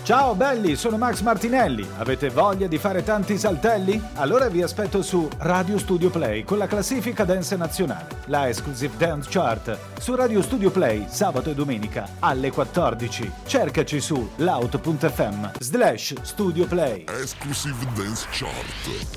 Ciao belli, sono Max Martinelli. Avete voglia di fare tanti saltelli? Allora vi aspetto su Radio Studio Play con la classifica dance nazionale, la Exclusive Dance Chart, su Radio Studio Play sabato e domenica alle 14. Cercaci su laut.fm/Studio Play. Exclusive Dance Chart.